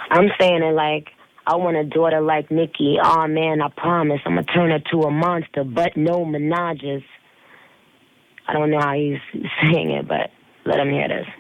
I'm saying it like I want a daughter like Nikki. Oh man, I promise I'm gonna turn her to a monster, but no menages. I don't know how he's saying it, but let him hear this.